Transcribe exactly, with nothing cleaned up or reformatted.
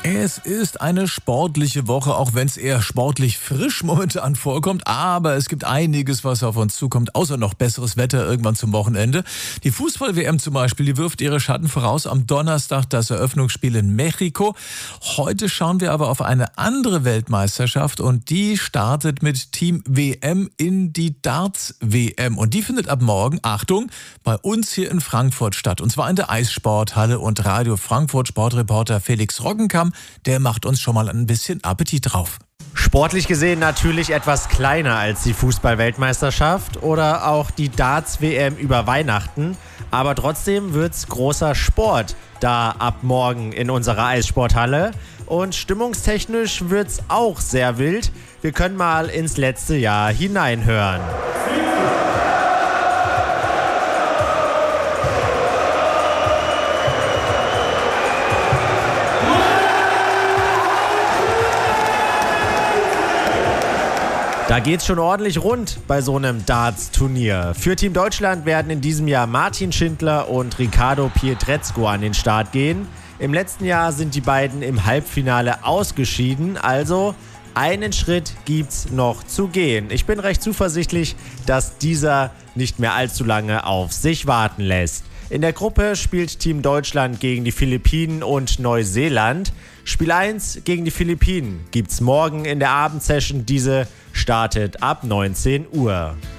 Es ist eine sportliche Woche, auch wenn es eher sportlich frisch momentan vorkommt. Aber es gibt einiges, was auf uns zukommt, außer noch besseres Wetter irgendwann zum Wochenende. Die Fußball-W M zum Beispiel, die wirft ihre Schatten voraus. Am Donnerstag das Eröffnungsspiel in Mexiko. Heute schauen wir aber auf eine andere Weltmeisterschaft und die startet mit Team W M in die Darts-W M. Und die findet ab morgen, Achtung, bei uns hier in Frankfurt statt. Und zwar in der Eissporthalle und Radio Frankfurt Sportreporter Felix Roggenkamp. Der macht uns schon mal ein bisschen Appetit drauf. Sportlich gesehen natürlich etwas kleiner als die Fußball-Weltmeisterschaft oder auch die Darts-W M über Weihnachten. Aber trotzdem wird's großer Sport da ab morgen in unserer Eissporthalle. Und stimmungstechnisch wird's auch sehr wild. Wir können mal ins letzte Jahr hineinhören. Da geht's schon ordentlich rund bei so einem Darts-Turnier. Für Team Deutschland werden in diesem Jahr Martin Schindler und Riccardo Pietrezco an den Start gehen. Im letzten Jahr sind die beiden im Halbfinale ausgeschieden, also einen Schritt gibt's noch zu gehen. Ich bin recht zuversichtlich, dass dieser nicht mehr allzu lange auf sich warten lässt. In der Gruppe spielt Team Deutschland gegen die Philippinen und Neuseeland. Spiel eins gegen die Philippinen gibt's morgen in der Abendsession. Diese startet ab neunzehn Uhr.